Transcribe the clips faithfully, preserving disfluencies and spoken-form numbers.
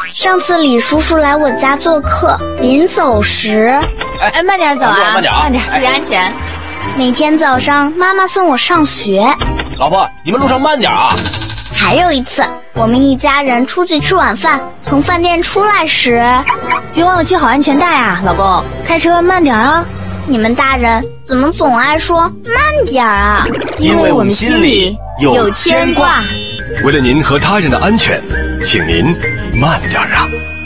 上次李叔叔来我家做客，临走时， 哎，慢点走啊， 慢点， 慢点，注意安全。 每天早上妈妈送我上学。 老婆，你们路上慢点啊。 还有一次，我们一家人出去吃晚饭，从饭店出来时， 别忘了系好安全带啊，老公，开车慢点啊。 你们大人怎么总爱说慢点啊？ 因为我们心里有牵挂。 为了您和他人的安全，请您慢点啊。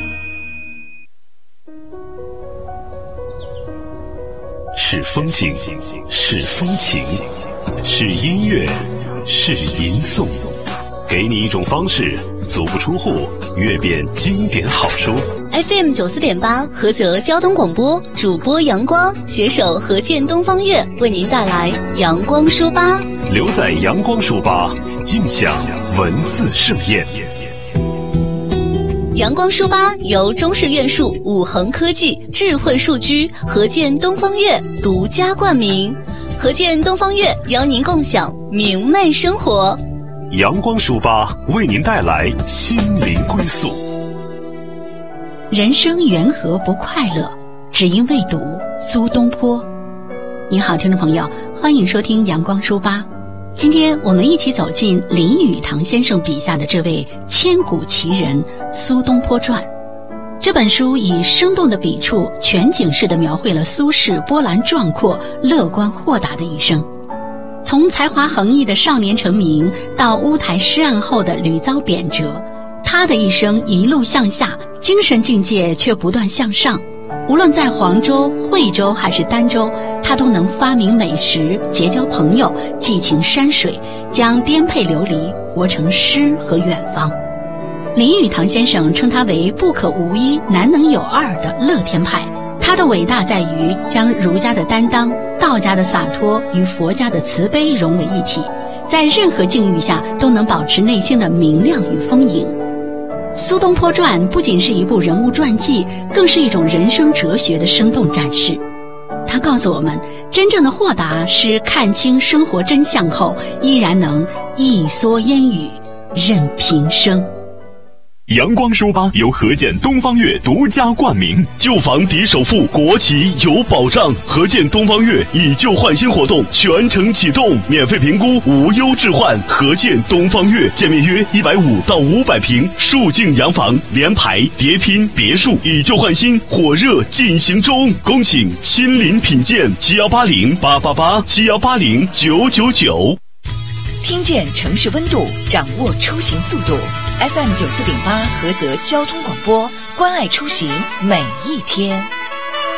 是风景，是风情，是音乐，是吟诵，给你一种方式，足不出户阅遍经典好书。 F M 九四点八菏泽交通广播，主播阳光携手合建东方悦为您带来阳光书吧。 留在阳光书吧，尽享文字盛宴。 阳光书吧由中式院术、五恒科技、智慧数居、合建东方悦独家冠名。合建东方悦邀您共享明媚生活。 阳光书吧为您带来心灵归宿。 人生缘何不快乐，只因未读苏东坡。您好，听众朋友，欢迎收听阳光书吧。今天我们一起走进林语堂先生笔下的这位千古奇人苏东坡传。这本书以生动的笔触，全景式地描绘了苏轼波澜壮阔、乐观豁达的一生。从才华横溢的少年成名，到乌台诗案后的屡遭贬谪，他的一生一路向下，精神境界却不断向上。无论在黄州、惠州还是儋州，他都能发明美食，结交朋友，寄情山水，将颠沛流离活成诗和远方。林语堂先生称他为不可无一，难能有二的乐天派。他的伟大在于将儒家的担当、道家的洒脱与佛家的慈悲融为一体，在任何境遇下都能保持内心的明亮与丰盈。苏东坡传不仅是一部人物传记，更是一种人生哲学的生动展示。他告诉我们，真正的豁达是看清生活真相后，依然能一蓑烟雨任平生。 阳光书吧由合建东方悦独家冠名，旧房抵首付，国企有保障。合建东方悦以旧换新活动全程启动，免费评估，无忧置换。合建东方悦，建面约一百五到五百平，数境洋房，联排、叠拼、别墅，以旧换新，火热进行中。恭请亲临品鉴，七幺八零八八八，七幺八零九九九。 听见城市温度，掌握出行速度。F M 九四点八菏泽交通广播，关爱出行每一天。